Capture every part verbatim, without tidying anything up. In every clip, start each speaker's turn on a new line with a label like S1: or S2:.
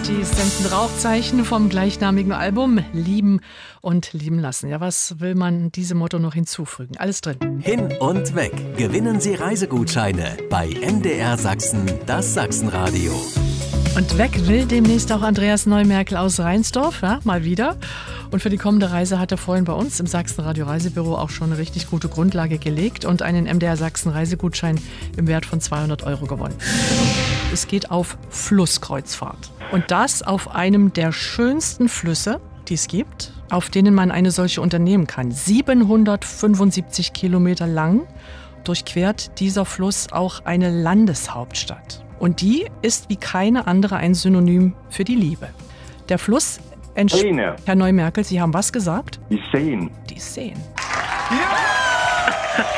S1: Die senden Rauchzeichen vom gleichnamigen Album Lieben und Lieben lassen. Ja, was will man diesem Motto noch hinzufügen? Alles drin.
S2: Hin und weg. Gewinnen Sie Reisegutscheine bei M D R Sachsen, das Sachsenradio.
S1: Und weg will demnächst auch Andreas Neumerkel aus Reinsdorf, ja, mal wieder. Und für die kommende Reise hat er vorhin bei uns im Sachsenradio Reisebüro auch schon eine richtig gute Grundlage gelegt und einen M D R Sachsen Reisegutschein im Wert von zweihundert Euro gewonnen. Es geht auf Flusskreuzfahrt. Und das auf einem der schönsten Flüsse, die es gibt, auf denen man eine solche unternehmen kann. siebenhundertfünfundsiebzig Kilometer lang durchquert dieser Fluss auch eine Landeshauptstadt. Und die ist wie keine andere ein Synonym für die Liebe. Der Fluss entsteht. Herr Neumerkel, Sie haben was gesagt?
S3: Die Seen.
S1: Die Seen.
S3: Ja!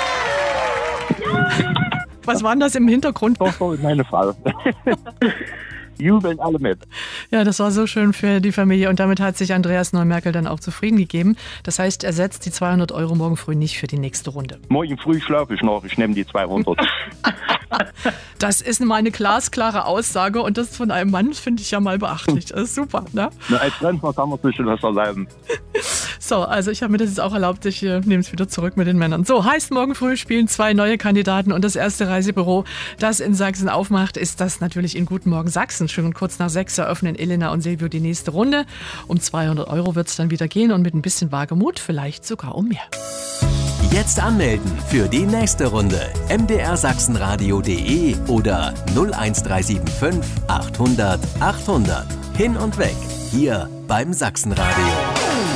S1: Was war denn das im Hintergrund?
S3: Doch, so ist meine Frau. Jubeln alle mit.
S1: Ja, das war so schön für die Familie und damit hat sich Andreas Neumerkel dann auch zufrieden gegeben. Das heißt, er setzt die zweihundert Euro morgen früh nicht für die nächste Runde.
S3: Morgen früh schlafe ich noch, ich nehme die zweihundert.
S1: Das ist mal eine glasklare Aussage und das von einem Mann finde ich ja mal beachtlich. Das ist super, ne?
S3: Na, als Rentner kann man sich was erlauben.
S1: So, also ich habe mir das jetzt auch erlaubt, ich äh, nehme es wieder zurück mit den Männern. So, heißt, morgen früh spielen zwei neue Kandidaten und das erste Reisebüro, das in Sachsen aufmacht, ist das natürlich in Guten Morgen Sachsen. Schon kurz nach sechs eröffnen Elena und Silvio die nächste Runde. Um zweihundert Euro wird es dann wieder gehen und mit ein bisschen Wagemut vielleicht sogar um mehr.
S2: Jetzt anmelden für die nächste Runde. m d r sachsenradio punkt de oder null eins drei sieben fünf achthundert achthundert. Hin und weg, hier beim Sachsenradio.